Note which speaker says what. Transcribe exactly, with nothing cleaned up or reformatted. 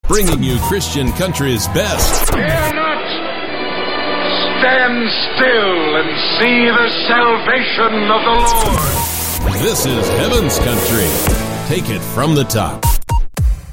Speaker 1: bringing you Christian country's best.
Speaker 2: Fear not! Stand still and see the salvation of the Lord.
Speaker 1: This is Heaven's Country. Take it from the top.